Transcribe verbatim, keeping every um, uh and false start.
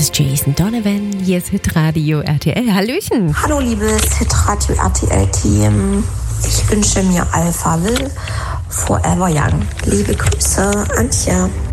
ist Jason Donovan. Hier ist Hitradio R T L. Hallöchen. Hallo liebes Hitradio R T L-Team. Ich wünsche mir Alpha Will Forever Young. Liebe Grüße, Antje.